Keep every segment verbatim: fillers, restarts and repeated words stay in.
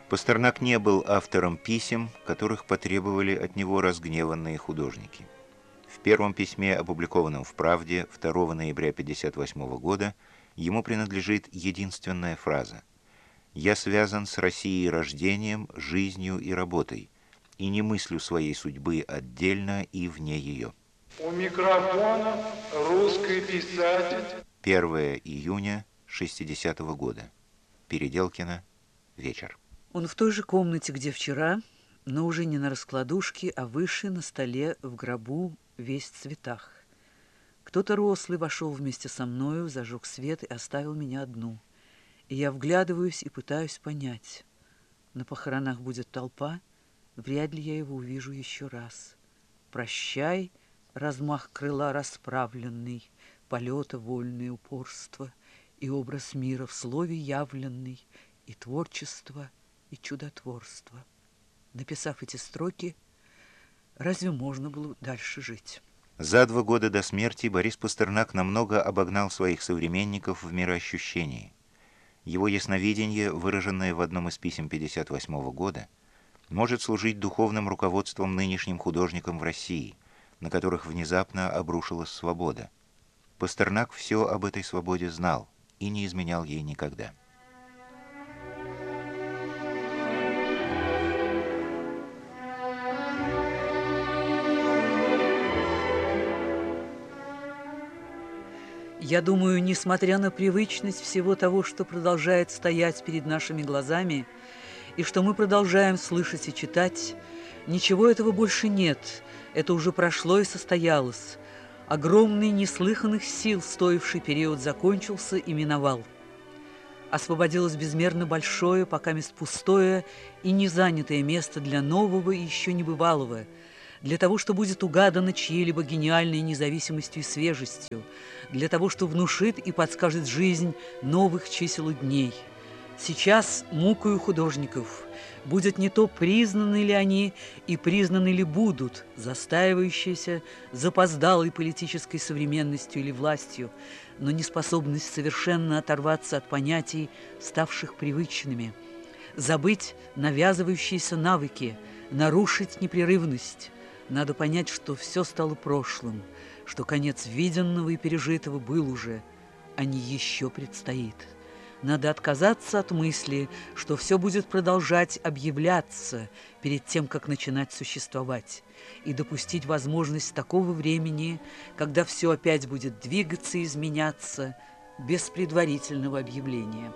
Пастернак не был автором писем, которых потребовали от него разгневанные художники. В первом письме, опубликованном в «Правде» второго ноября тысяча девятьсот пятьдесят восьмого года, ему принадлежит единственная фраза: «Я связан с Россией рождением, жизнью и работой, и не мыслю своей судьбы отдельно и вне ее». У микрофона русский писатель. первое июня шестидесятого года. Переделкино. Вечер. Он в той же комнате, где вчера, но уже не на раскладушке, а выше на столе в гробу, весь в цветах. Кто-то рослый вошел вместе со мною, зажег свет и оставил меня одну. И я вглядываюсь и пытаюсь понять. На похоронах будет толпа, вряд ли я его увижу еще раз. Прощай, размах крыла расправленный, полета вольное упорство, и образ мира в слове явленный, и творчество, и чудотворство. Написав эти строки, разве можно было дальше жить? За два года до смерти Борис Пастернак намного обогнал своих современников в мироощущении. Его ясновидение, выраженное в одном из писем пятьдесят восьмого года, может служить духовным руководством нынешним художникам в России, на которых внезапно обрушилась свобода. Пастернак все об этой свободе знал и не изменял ей никогда. Я думаю, несмотря на привычность всего того, что продолжает стоять перед нашими глазами, и что мы продолжаем слышать и читать, ничего этого больше нет, это уже прошло и состоялось. Огромный неслыханных сил стоивший период закончился и миновал. Освободилось безмерно большое, пока мест пустое и незанятое место для нового и еще небывалого, для того, что будет угадано чьей-либо гениальной независимостью и свежестью, для того, что внушит и подскажет жизнь новых чисел дней. Сейчас мукою художников будет не то, признаны ли они и признаны ли будут, застаивающиеся запоздалой политической современностью или властью, но неспособность совершенно оторваться от понятий, ставших привычными, забыть навязывающиеся навыки, нарушить непрерывность. Надо понять, что все стало прошлым, что конец виденного и пережитого был уже, а не еще предстоит. Надо отказаться от мысли, что все будет продолжать объявляться перед тем, как начинать существовать, и допустить возможность такого времени, когда все опять будет двигаться и изменяться без предварительного объявления.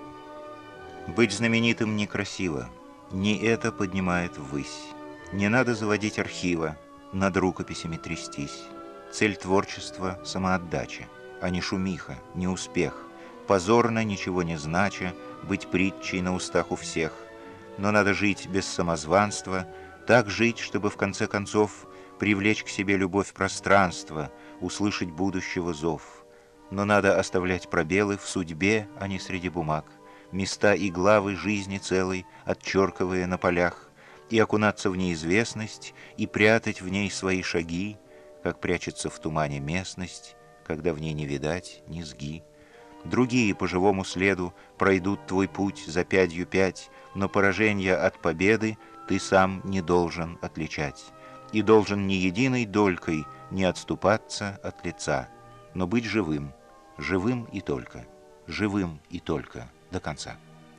Быть знаменитым некрасиво, не это поднимает ввысь. Не надо заводить архива, над рукописями трястись. Цель творчества — самоотдача, а не шумиха, не успех. Позорно, ничего не знача, быть притчей на устах у всех. Но надо жить без самозванства, так жить, чтобы в конце концов привлечь к себе любовь пространства, услышать будущего зов. Но надо оставлять пробелы в судьбе, а не среди бумаг, места и главы жизни целой, отчеркивая на полях, и окунаться в неизвестность, и прятать в ней свои шаги, как прячется в тумане местность, когда в ней не видать низги. Другие по живому следу пройдут твой путь за пятью пять, но поражения от победы ты сам не должен отличать, и должен ни единой долькой не отступаться от лица, но быть живым, живым и только, живым и только до конца.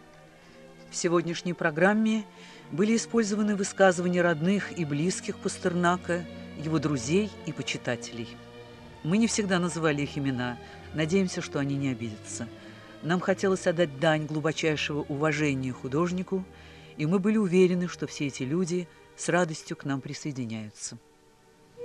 В сегодняшней программе были использованы высказывания родных и близких Пастернака, его друзей и почитателей. Мы не всегда называли их имена, надеемся, что они не обидятся. Нам хотелось отдать дань глубочайшего уважения художнику, и мы были уверены, что все эти люди с радостью к нам присоединяются.